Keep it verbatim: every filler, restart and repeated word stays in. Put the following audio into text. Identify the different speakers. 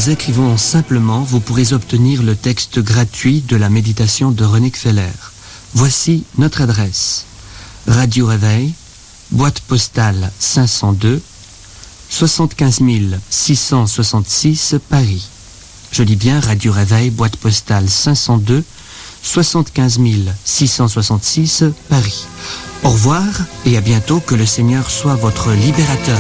Speaker 1: nous écrivons simplement, vous pourrez obtenir le texte gratuit de la méditation de René Kfeller. Voici notre adresse. Radio Réveil, boîte postale cinq cent deux, soixante-quinze mille six cent soixante-six, Paris. Je dis bien Radio Réveil, boîte postale cinq cent deux, soixante-quinze mille six cent soixante-six, Paris. Au revoir et à bientôt, que le Seigneur soit votre libérateur.